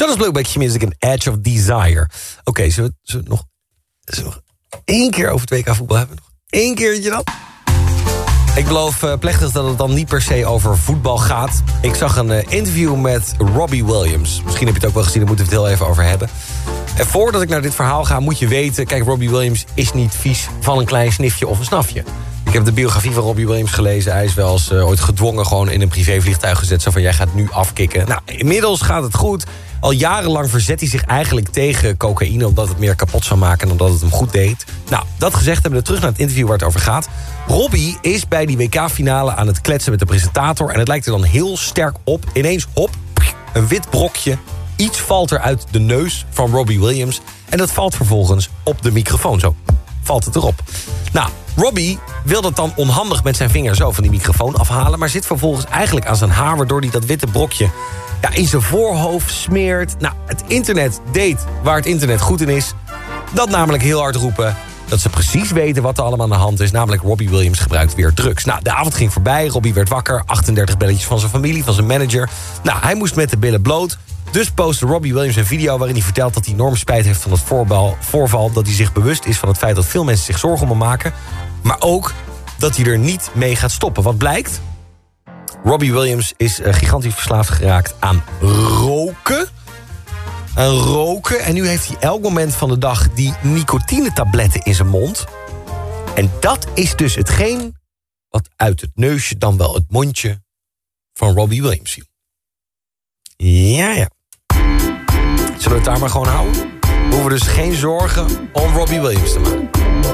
Jonas Blue, Back Music en Edge of Desire. Oké, zullen we nog één keer over het WK voetbal hebben? Nog één keertje dan? Ik beloof plechtig dat het dan niet per se over voetbal gaat. Ik zag een interview met Robbie Williams. Misschien heb je het ook wel gezien, daar moeten we het heel even over hebben. En voordat ik naar dit verhaal ga, moet je weten... Kijk, Robbie Williams is niet vies van een klein snifje of een snafje. Ik heb de biografie van Robbie Williams gelezen. Hij is wel eens ooit gedwongen gewoon in een privévliegtuig gezet. Zo van, jij gaat nu afkicken. Nou, inmiddels gaat het goed. Al jarenlang verzet hij zich eigenlijk tegen cocaïne... omdat het meer kapot zou maken dan dat het hem goed deed. Nou, dat gezegd hebben we terug naar het interview waar het over gaat. Robbie is bij die WK-finale aan het kletsen met de presentator... en het lijkt er dan heel sterk op. Ineens, hop, een wit brokje. Iets valt er uit de neus van Robbie Williams... en dat valt vervolgens op de microfoon. Zo valt het erop. Nou, Robbie wil dat dan onhandig met zijn vinger zo van die microfoon afhalen... maar zit vervolgens eigenlijk aan zijn haar... waardoor hij dat witte brokje in zijn voorhoofd smeert. Nou, het internet deed waar het internet goed in is. Dat namelijk heel hard roepen... dat ze precies weten wat er allemaal aan de hand is. Namelijk Robbie Williams gebruikt weer drugs. Nou, de avond ging voorbij. Robbie werd wakker. 38 belletjes van zijn familie, van zijn manager. Nou, hij moest met de billen bloot. Dus postte Robbie Williams een video waarin hij vertelt... dat hij enorm spijt heeft van het voorval. Dat hij zich bewust is van het feit dat veel mensen zich zorgen om hem maken. Maar ook dat hij er niet mee gaat stoppen. Wat blijkt? Robbie Williams is gigantisch verslaafd geraakt aan roken... En nu heeft hij elk moment van de dag die nicotinetabletten in zijn mond. En dat is dus hetgeen wat uit het neusje dan wel het mondje van Robbie Williams viel. Ja. Zullen we het daar maar gewoon houden? We hoeven dus geen zorgen om Robbie Williams te maken.